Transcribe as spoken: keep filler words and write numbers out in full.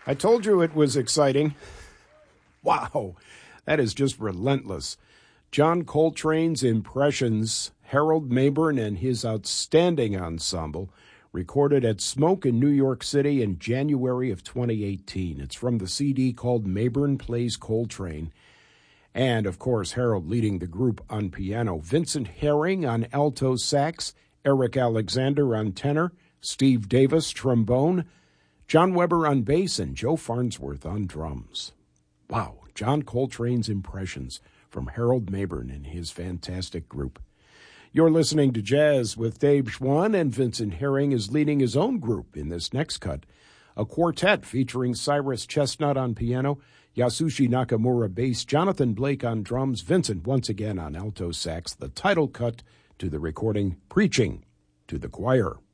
I told you it was exciting. Wow, that is just relentless. John Coltrane's Impressions, Harold Mabern and his outstanding ensemble, recorded at Smoke in New York City in January of twenty eighteen. It's from the C D called Mabern Plays Coltrane. And, of course, Harold leading the group on piano. Vincent Herring on alto sax, Eric Alexander on tenor, Steve Davis trombone, John Weber on bass, and Joe Farnsworth on drums. Wow, John Coltrane's Impressions from Harold Mabern and his fantastic group. You're listening to Jazz with Dave Schwann, and Vincent Herring is leading his own group in this next cut. A quartet featuring Cyrus Chestnut on piano, Yasushi Nakamura bass, Jonathan Blake on drums, Vincent once again on alto sax, the title cut to the recording, Preaching to the Choir.